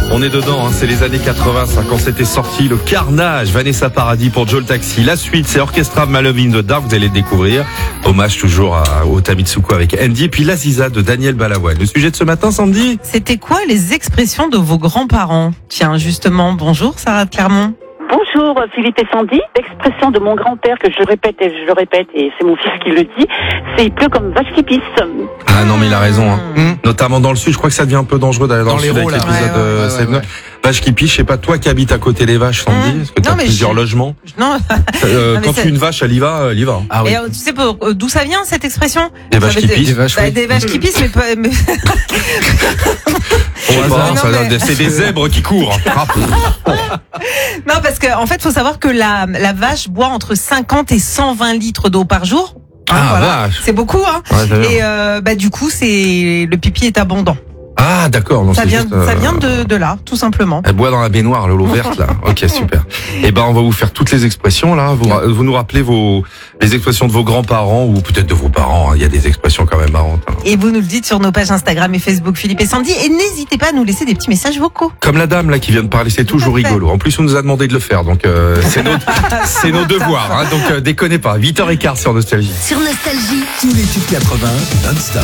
On est dedans, hein, c'est les années 80, ça, quand c'était sorti, le carnage, Vanessa Paradis pour Joe le Taxi. La suite, c'est Orchestra My Love in the Dark, vous allez le découvrir. Hommage toujours au Tamitsuko avec Andy. Et puis l'Aziza de Daniel Balavoine. Le sujet de ce matin, Sandy? C'était quoi les expressions de vos grands-parents? Tiens, justement, bonjour Sarah de Clermont. Bonjour Philippe et Sandy. L'expression de mon grand-père que je répète et c'est mon fils qui le dit, c'est il pleut comme vache qui pisse. Ah non, mais il a raison. Hein. Notamment dans le sud, je crois que ça devient un peu dangereux d'aller dans le sud avec l'épisode Save. Vache qui piche, je sais pas, toi qui habites à côté des vaches, Sandy, parce que tu as plusieurs logements. Non. Quand tu es une vache, elle y va, elle y va. Ah oui. Et tu sais d'où ça vient cette expression? Des vaches qui pissent. Des vaches qui pissent, mais... C'est des zèbres qui courent. Non, parce que en fait, faut savoir que la vache boit entre 50 et 120 litres d'eau par jour. Vache. C'est beaucoup, hein. Ouais, et du coup, le pipi est abondant. Ah d'accord, non, ça vient de là, tout simplement. Elle boit dans la baignoire, l'eau verte là. Ok, super. Et on va vous faire toutes les expressions là. Vous nous rappelez les expressions de vos grands-parents ou peut-être de vos parents. Il y a des expressions quand même marrantes. Hein. Et vous nous le dites sur nos pages Instagram et Facebook, Philippe et Sandy. Et n'hésitez pas à nous laisser des petits messages vocaux. Comme la dame là qui vient de parler, c'est toujours rigolo. En plus, on nous a demandé de le faire, donc c'est nos devoirs. Hein, donc déconnez pas. 8h15 sur Nostalgie. Sur Nostalgie, tous les tubes 80 non-stop.